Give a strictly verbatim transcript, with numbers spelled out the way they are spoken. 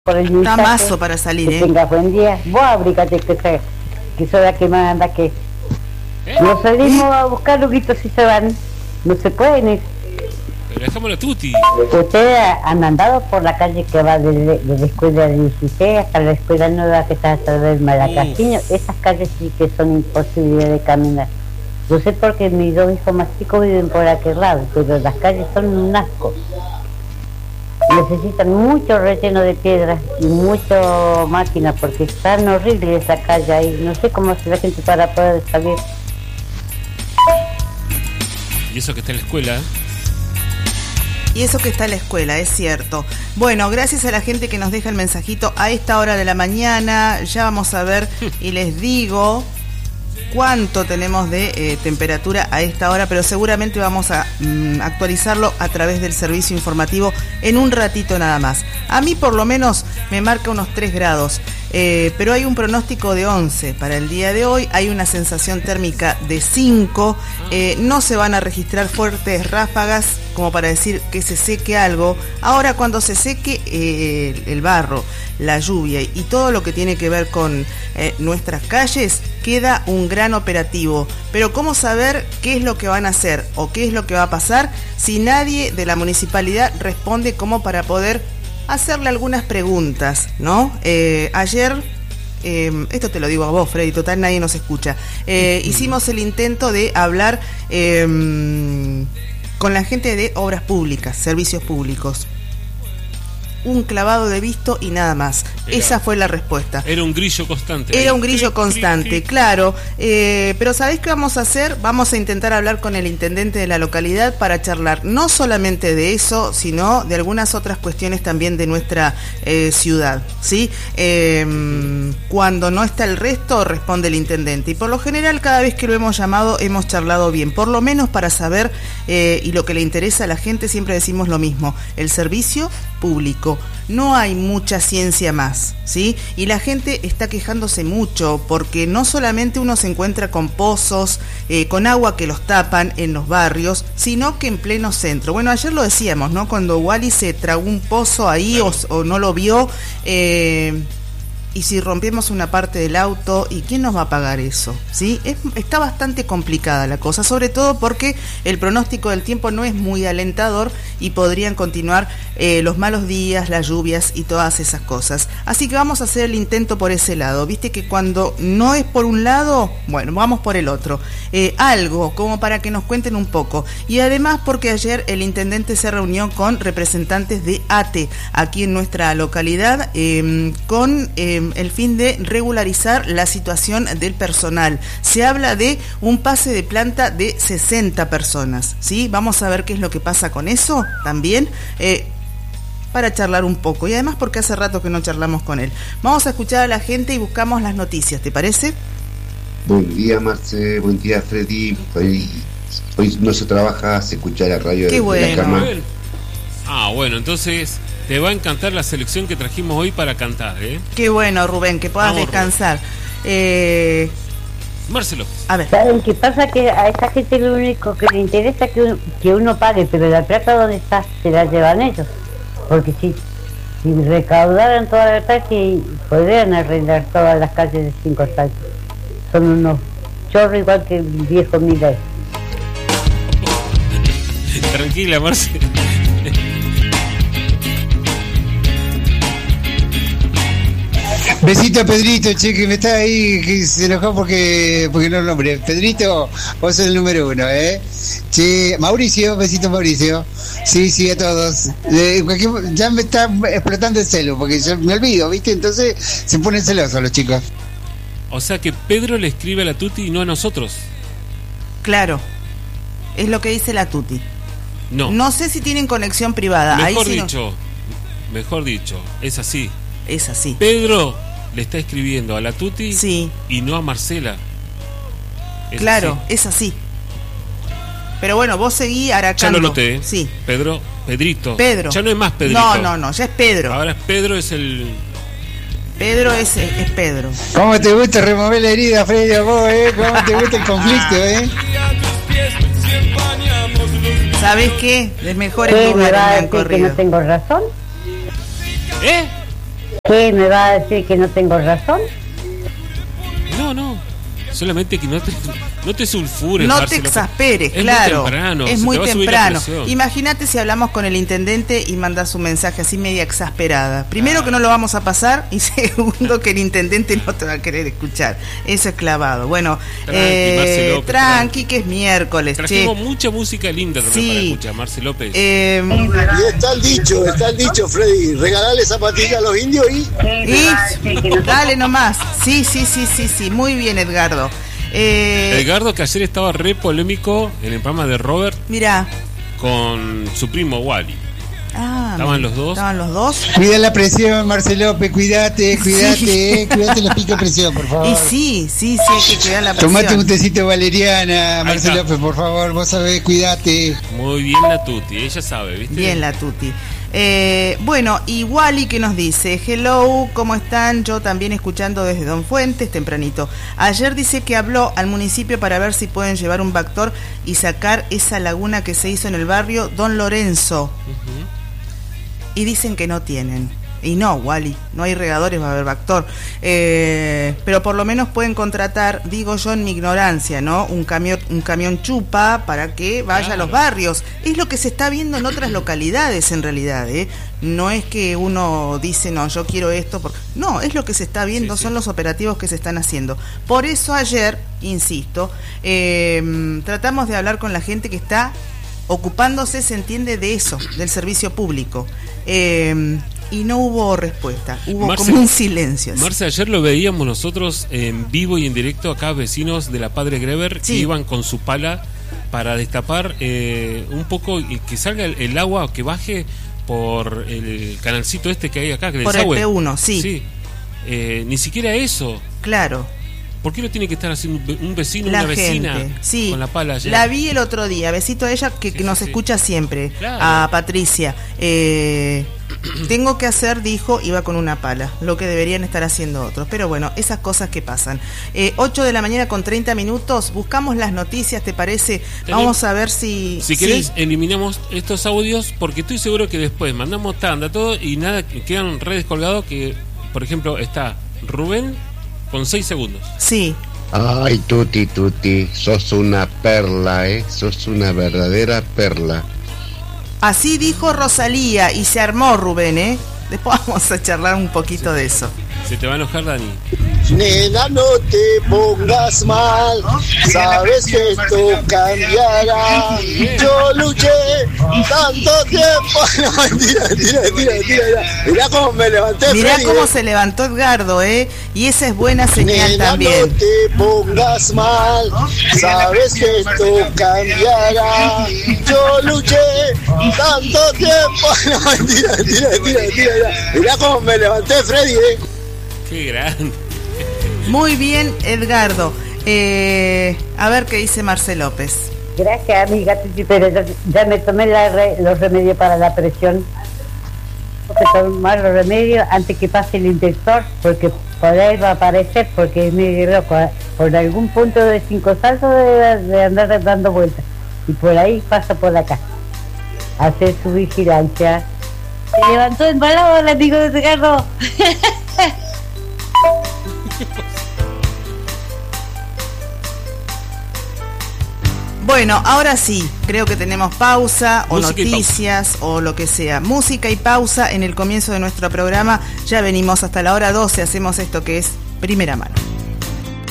Por el Está mensaje, mazo para salir, que ¿eh? tengas buen día. Vos abrígate, que, se, que soy la que manda, que ¿Eh? nos salimos a buscar luguitos si se van. No se pueden ir. Pero dejámoslo a Tuti. Ustedes han andado por la calle que va de, de la escuela dieciséis hasta la escuela nueva que está atrás del Malacasino. Esas calles sí que son imposibles de caminar. Yo sé porque mis dos hijos más chicos viven por aquel lado, pero las calles son un asco. Necesitan mucho relleno de piedras y mucho máquina porque es tan horrible esa calle ahí. No sé cómo hace la gente para poder salir. Y eso que está en la escuela. Y eso que está en la escuela, es cierto. Bueno, gracias a la gente que nos deja el mensajito a esta hora de la mañana. Ya vamos a ver y les digo cuánto tenemos de eh, temperatura a esta hora, pero seguramente vamos a mm, actualizarlo a través del servicio informativo en un ratito nada más. A mí por lo menos me marca unos tres grados, eh, pero hay un pronóstico de once para el día de hoy, hay una sensación térmica de cinco, eh, no se van a registrar fuertes ráfagas como para decir que se seque algo. Ahora cuando se seque eh, el, el barro, la lluvia y todo lo que tiene que ver con eh, nuestras calles, queda un gran operativo. Pero ¿cómo saber qué es lo que van a hacer o qué es lo que va a pasar si nadie de la municipalidad responde como para poder hacerle algunas preguntas, ¿no? Eh, ayer, eh, esto te lo digo a vos, Freddy, total nadie nos escucha, eh, hicimos el intento de hablar eh, con la gente de obras públicas, servicios públicos. Un clavado de visto y nada más. Era, esa fue la respuesta. Era un grillo constante. Era un grillo constante, claro. Eh, pero ¿sabés qué vamos a hacer? Vamos a intentar hablar con el intendente de la localidad para charlar no solamente de eso, sino de algunas otras cuestiones también de nuestra eh, ciudad, ¿sí? Eh, cuando no está el resto, responde el intendente. Y por lo general, cada vez que lo hemos llamado, hemos charlado bien. Por lo menos para saber, eh, y lo que le interesa a la gente, siempre decimos lo mismo, el servicio público. No hay mucha ciencia más, ¿sí? Y la gente está quejándose mucho porque no solamente uno se encuentra con pozos, eh, con agua que los tapan en los barrios, sino que en pleno centro. Bueno, ayer lo decíamos, ¿no? Cuando Wally se tragó un pozo ahí o, o no lo vio, eh, y si rompemos una parte del auto, ¿y quién nos va a pagar eso? ¿Sí? Es, está bastante complicada la cosa, sobre todo porque el pronóstico del tiempo no es muy alentador y podrían continuar eh, los malos días, las lluvias y todas esas cosas. Así que vamos a hacer el intento por ese lado. Viste que cuando no es por un lado, bueno, vamos por el otro. Eh, algo como para que nos cuenten un poco. Y además porque ayer el intendente se reunió con representantes de A T E aquí en nuestra localidad, eh, con... Eh, el fin de regularizar la situación del personal. Se habla de un pase de planta de sesenta personas, ¿sí? Vamos a ver qué es lo que pasa con eso también, eh, para charlar un poco. Y además porque hace rato que no charlamos con él. Vamos a escuchar a la gente y buscamos las noticias, ¿te parece? Buen día, Marce. Buen día, Freddy. Hoy, hoy no se trabaja, se escucha la radio. Qué de bueno. la cama. Ah, bueno, entonces... Te va a encantar la selección que trajimos hoy para cantar, ¿eh? Qué bueno, Rubén, que puedas Vamos, descansar. Eh... Marcelo. A ver. ¿Saben qué pasa? Que a esa gente lo único que le interesa es que uno, que uno pague, pero la plata ¿dónde está? Se la llevan ellos. Porque si, si recaudaran toda la plata, podrían arreglar todas las calles de Cinco Saltos. Son unos chorros igual que el viejo Miller. Tranquila, Marcelo. Besito a Pedrito, che, que me está ahí, que se enojó porque porque no lo nombré. Pedrito, vos sos el número uno, ¿eh? Che, Mauricio, besito Mauricio. Sí, sí, a todos. Eh, cualquier, ya me está explotando el celu, porque yo me olvido, ¿viste? Entonces se ponen celosos los chicos. O sea que Pedro le escribe a la Tuti y no a nosotros. Claro, es lo que dice la Tuti. No. No sé si tienen conexión privada. Mejor Ahí sí dicho, no... mejor dicho, es así. Es así. Pedro le está escribiendo a la Tuti, sí, y no a Marcela. Es claro, así. Es así. Pero bueno, vos seguí aracando. Ya lo noté. Sí. Pedro, Pedrito. Pedro. Ya no es más Pedrito. No, no, no, ya es Pedro. Ahora es Pedro, es el... Pedro es, es Pedro. ¿Cómo te gusta remover la herida, Freddy, a vos, eh? ¿Cómo te gusta el conflicto, eh? ¿Sabés qué? De mejores ¿Qué lugares me va me a han decir que corrido. no tengo razón? ¿Eh? ¿Qué? ¿Me va a decir que no tengo razón? No, no. Solamente que no te, no te sulfures. No Marcelo, te exasperes, es claro. Muy temprano, es se muy te va a subir la temprano. presión. Imagínate si hablamos con el intendente y mandas un mensaje así media exasperada. Primero Ah. que no lo vamos a pasar y segundo que el intendente no te va a querer escuchar. Eso es clavado. Bueno, Tranqui, eh, Marce López, tranqui, tranqui. que es miércoles. Trajimos Che. mucha música linda también Sí. para escuchar, Marce López. Eh, Y está el dicho, está el dicho, Freddy, regalarle zapatillas a los indios y... y dale nomás. Sí, sí, sí, sí, sí. Muy bien, Edgardo. Eh, Edgardo, que ayer estaba re polémico en el programa de Robert Mira. con su primo Wally. Ah, ¿Estaban mira, los dos? Estaban los dos. Cuida la presión, Marcelo López, cuídate, cuídate, eh, cuídate los picos de presión, por favor. Y sí, sí, sí, hay que cuidar la presión. Tomate un tecito valeriana, Ahí Marcelo está. López, por favor, vos sabés, cuídate. Muy bien la Tuti, ella sabe, ¿viste? Bien la Tuti. Eh, bueno, y Wally que nos dice, hello, ¿cómo están? Yo también escuchando desde Don Fuentes, tempranito. Ayer dice que habló al municipio para ver si pueden llevar un Bactor y sacar esa laguna que se hizo en el barrio Don Lorenzo. Ujú. Y dicen que no tienen. Y no, Wally, no hay regadores, va a haber Bactor. Eh, pero por lo menos pueden contratar, digo yo en mi ignorancia, ¿no? Un camión, un camión chupa para que vaya Claro. a los barrios. Es lo que se está viendo en otras localidades en realidad, ¿eh? No es que uno dice, no, yo quiero esto. Porque... No, es lo que se está viendo, Sí, sí. son los operativos que se están haciendo. Por eso ayer, insisto, eh, tratamos de hablar con la gente que está ocupándose, se entiende, de eso, del servicio público. Eh, y no hubo respuesta, hubo Marce- como un silencio. así. Marce, ayer lo veíamos nosotros en vivo y en directo acá, vecinos de la Padre Greber, Sí. que iban con su pala para destapar eh, un poco y que salga el, el agua, que baje por el canalcito este que hay acá, que Por el desagüe. P uno, sí. Sí. Eh, ni siquiera eso. Claro, ¿Por qué lo tiene que estar haciendo un ve- un vecino, la una vecina gente, sí. con la pala allá? La vi el otro día, besito a ella que, Sí, que nos sí, sí. escucha siempre, Claro. a Patricia. Eh, tengo que hacer, dijo, iba con una pala, lo que deberían estar haciendo otros. Pero bueno, esas cosas que pasan. Eh, ocho de la mañana con treinta minutos, buscamos las noticias, ¿te parece? Tenés- Vamos a ver si... Si sí. querés, eliminamos estos audios porque estoy seguro que después mandamos tanda, todo y nada, que quedan redes colgados que, por ejemplo, está Rubén con seis segundos. Sí, Ay, Tuti, Tuti, sos una perla, ¿eh? Sos una verdadera perla. así dijo Rosalía y se armó Rubén, ¿eh? Después vamos a charlar un poquito de eso. Se te va a enojar, Dani. Nena, no te pongas mal, sabes que esto cambiará. Yo luché tanto tiempo. No, mentira, mentira, mentira, mentira. Mirá cómo me levanté, Mirá Freddy, cómo eh. se levantó Edgardo, ¿eh? Y esa es buena señal Nena, también. no te pongas mal, sabes que esto cambiará. Yo luché tanto tiempo. No, mentira, mentira, mentira, mentira. Mirá cómo me levanté, Freddy, eh. Qué grande. Muy bien, Edgardo. Eh, a ver qué dice Marce López. Gracias, amiga Tuti, pero ya, ya me tomé la re- los remedios para la presión. Tengo que tomar los remedios antes que pase el inspector, porque por ahí va a aparecer, porque es medio loco. ¿eh? Por algún punto de cinco saltos de, de andar dando vueltas. Y por ahí pasa por acá. Hacer su vigilancia. Se levantó embalado el amigo de Edgardo. Bueno, ahora sí, creo que tenemos pausa o Música y noticias o lo que sea. Música y pausa en el comienzo de nuestro programa. Ya venimos hasta la hora doce, hacemos esto que es Primera Mano.